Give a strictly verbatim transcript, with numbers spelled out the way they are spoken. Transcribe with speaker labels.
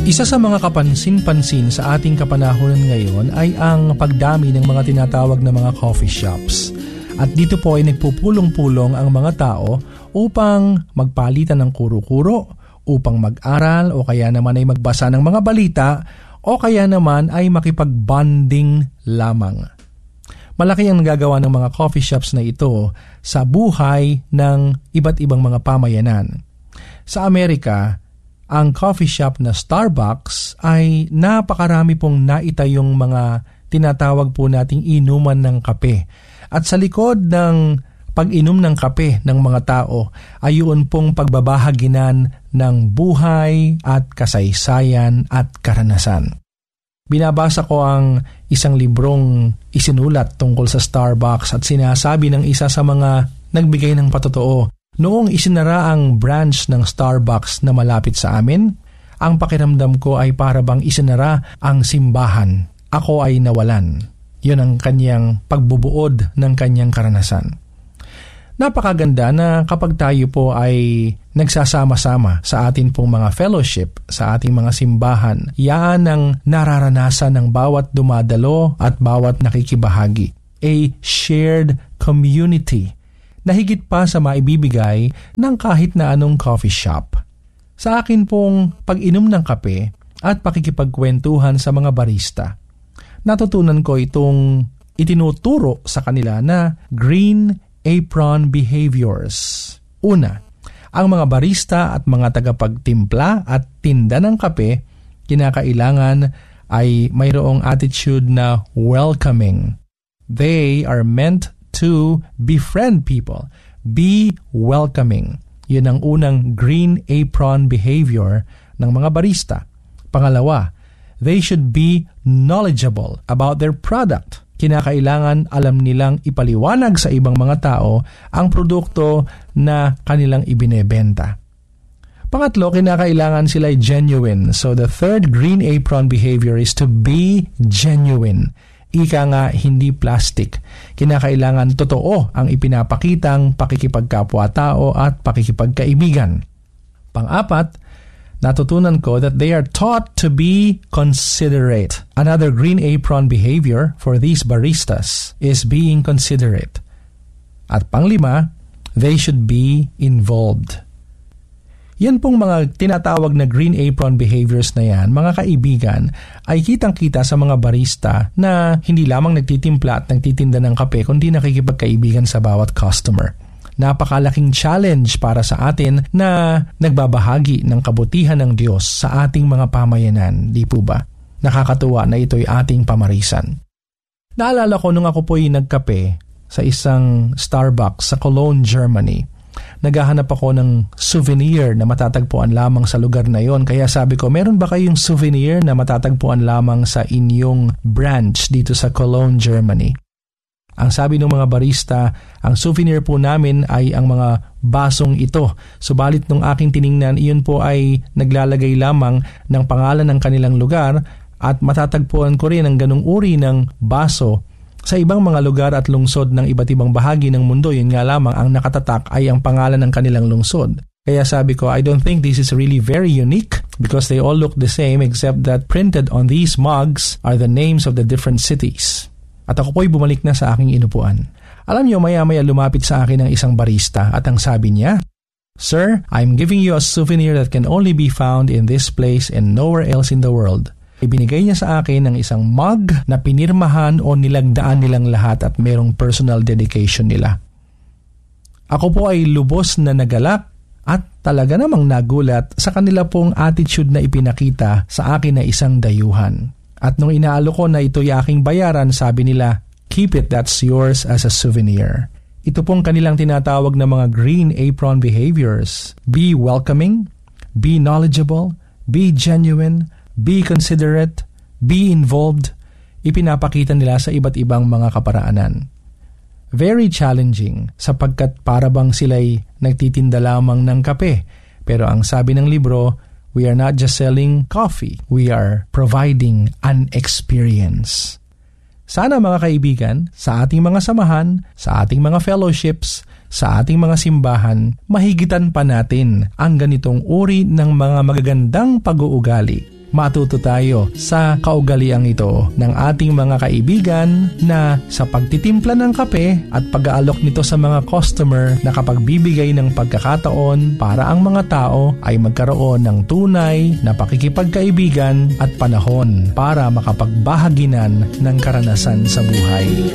Speaker 1: Isa sa mga kapansin-pansin sa ating kapanahonan ngayon ay ang pagdami ng mga tinatawag na mga coffee shops. At dito po ay nagpupulong-pulong ang mga tao upang magpalitan ng kuro-kuro, upang mag-aral o kaya naman ay magbasa ng mga balita o kaya naman ay makipag-bonding lamang. Malaki ang nagagawa ng mga coffee shops na ito sa buhay ng iba't ibang mga pamayanan. Sa Amerika, ang coffee shop na Starbucks ay napakarami pong naitayong mga tinatawag po nating inuman ng kape. At sa likod ng pag-inom ng kape ng mga tao ay yun pong pagbabahaginan ng buhay at kasaysayan at karanasan. Binabasa ko ang isang librong isinulat tungkol sa Starbucks at sinasabi ng isa sa mga nagbigay ng patotoo. Noong isinara ang branch ng Starbucks na malapit sa amin, ang pakiramdam ko ay para bang isinara ang simbahan. Ako ay nawalan. Yun ang kanyang pagbubuod ng kanyang karanasan. Napakaganda na kapag tayo po ay nagsasama-sama sa atin pong mga fellowship, sa ating mga simbahan, yaan ang nararanasan ng bawat dumadalo at bawat nakikibahagi. A shared community na higit pa sa maibibigay ng kahit na anong coffee shop. Sa akin pong pag-inom ng kape at pakikipagkwentuhan sa mga barista, natutunan ko itong itinuturo sa kanila na green apron behaviors. Una, ang mga barista at mga tagapagtimpla at tinda ng kape, kinakailangan ay mayroong attitude na welcoming. They are meant to befriend people. Be welcoming. Yun ang unang green apron behavior ng mga barista. Pangalawa, they should be knowledgeable about their product. Kinakailangan alam nilang ipaliwanag sa ibang mga tao ang produkto na kanilang ibinebenta. Pangatlo, kinakailangan sila genuine. So the third green apron behavior is to be genuine. Ika nga, hindi plastic. Kinakailangan totoo ang ipinapakitang pakikipagkapwa-tao at pakikipagkaibigan. Pang-apat, natutunan ko that they are taught to be considerate. Another green apron behavior for these baristas is being considerate. At panglima, they should be involved. Yan pong mga tinatawag na green apron behaviors na yan, mga kaibigan, ay kitang-kita sa mga barista na hindi lamang nagtitimpla at nagtitinda ng kape, kundi nakikipagkaibigan sa bawat customer. Napakalaking challenge para sa atin na nagbabahagi ng kabutihan ng Diyos sa ating mga pamayanan, di po ba? Nakakatuwa na ito'y ating pamarisan. Naalala ko nung ako po'y nagkape sa isang Starbucks sa Cologne, Germany. Naghahanap ako ng souvenir na matatagpuan lamang sa lugar na yon. Kaya sabi ko, meron ba kayong souvenir na matatagpuan lamang sa inyong branch dito sa Cologne, Germany? Ang sabi ng mga barista, ang souvenir po namin ay ang mga basong ito. Subalit nung aking tiningnan, iyon po ay naglalagay lamang ng pangalan ng kanilang lugar at matatagpuan ko rin ang ganung uri ng baso sa ibang mga lugar at lungsod ng iba't ibang bahagi ng mundo. Yun nga lamang, ang nakatatak ay ang pangalan ng kanilang lungsod. Kaya sabi ko, I don't think this is really very unique because they all look the same except that printed on these mugs are the names of the different cities. At ako po'y bumalik na sa aking inupuan. Alam niyo, maya-maya lumapit sa akin ng isang barista at ang sabi niya, "Sir, I'm giving you a souvenir that can only be found in this place and nowhere else in the world." Ibinigay niya sa akin ng isang mug na pinirmahan o nilagdaan nilang lahat at merong personal dedication nila. Ako po ay lubos na nagalak at talaga namang nagulat sa kanila pong attitude na ipinakita sa akin na isang dayuhan. At nung inaalok ko na ito'y aking bayaran, sabi nila, "Keep it, that's yours as a souvenir." Ito pong kanilang tinatawag na mga green apron behaviors. Be welcoming, be knowledgeable, be genuine, be considerate, be involved. Ipinapakita nila sa iba't ibang mga kaparaanan. Very challenging sapagkat para bang sila'y nagtitinda lamang ng kape. Pero ang sabi ng libro, we are not just selling coffee. We are providing an experience. Sana mga kaibigan, sa ating mga samahan, sa ating mga fellowships, sa ating mga simbahan, mahigitan pa natin ang ganitong uri ng mga magagandang pag-uugali matuto tayo sa kaugaliang ito ng ating mga kaibigan na sa pagtitimpla ng kape at pag-aalok nito sa mga customer na kapag bibigay ng pagkakataon para ang mga tao ay magkaroon ng tunay na pakikipagkaibigan at panahon para makapagbahaginan ng karanasan sa buhay.